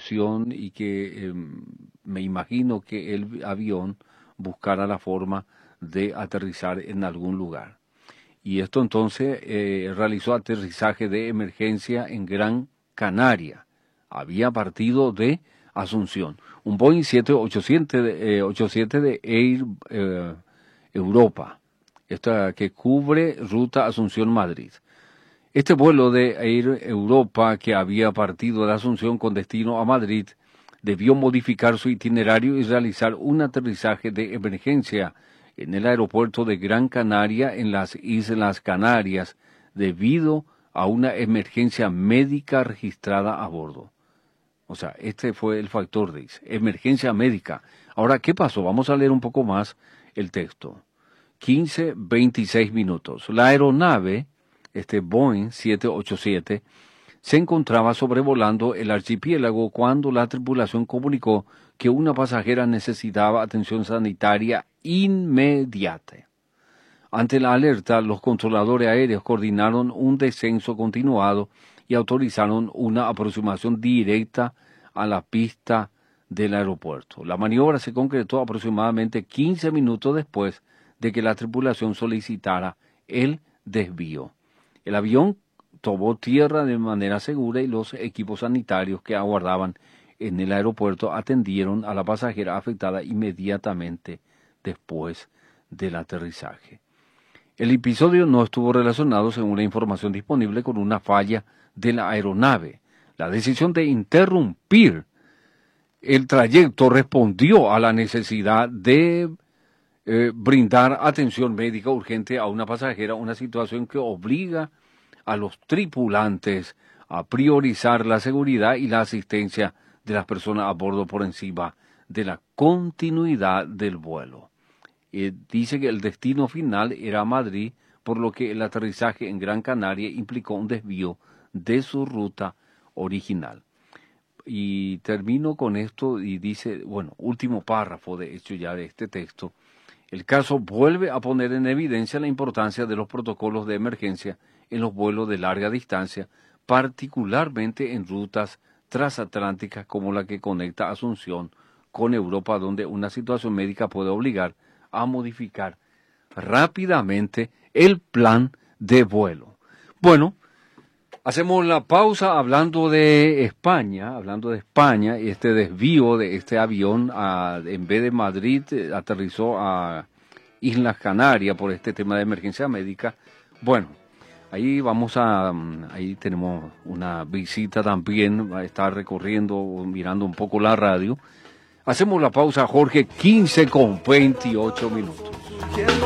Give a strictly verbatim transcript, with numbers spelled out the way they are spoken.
atención y que eh, me imagino que el avión buscara la forma de aterrizar en algún lugar. Y esto entonces eh, realizó aterrizaje de emergencia en Gran Canaria. Había partido de Asunción. Un Boeing siete ochenta y siete de Air eh, Europa, esta que cubre ruta Asunción-Madrid. Este vuelo de Air Europa, que había partido de Asunción con destino a Madrid, debió modificar su itinerario y realizar un aterrizaje de emergencia en el aeropuerto de Gran Canaria, en las Islas Canarias, debido a una emergencia médica registrada a bordo. O sea, este fue el factor, dice, emergencia médica. Ahora, ¿qué pasó? Vamos a leer un poco más el texto. quince veintiséis minutos. La aeronave, este Boeing siete ochenta y siete, se encontraba sobrevolando el archipiélago cuando la tripulación comunicó que una pasajera necesitaba atención sanitaria inmediata. Ante la alerta, los controladores aéreos coordinaron un descenso continuado y autorizaron una aproximación directa a la pista del aeropuerto. La maniobra se concretó aproximadamente quince minutos después de que la tripulación solicitara el desvío. El avión tomó tierra de manera segura y los equipos sanitarios que aguardaban en el aeropuerto atendieron a la pasajera afectada inmediatamente después del aterrizaje. El episodio no estuvo relacionado, según la información disponible, con una falla de la aeronave. La decisión de interrumpir el trayecto respondió a la necesidad de eh, brindar atención médica urgente a una pasajera, una situación que obliga a los tripulantes a priorizar la seguridad y la asistencia de las personas a bordo por encima de la continuidad del vuelo. Eh, dice que el destino final era Madrid, por lo que el aterrizaje en Gran Canaria implicó un desvío de su ruta original. Y termino con esto y dice, bueno, último párrafo de hecho ya de este texto. El caso vuelve a poner en evidencia la importancia de los protocolos de emergencia en los vuelos de larga distancia, particularmente en rutas transatlánticas como la que conecta Asunción con Europa, donde una situación médica puede obligar a modificar rápidamente el plan de vuelo. Bueno, hacemos la pausa hablando de España, hablando de España, y este desvío de este avión, a, en vez de Madrid, aterrizó a Islas Canarias por este tema de emergencia médica. Bueno, ahí vamos a, ahí tenemos una visita también, va a estar recorriendo, mirando un poco la radio. Hacemos la pausa, Jorge, quince con veintiocho minutos.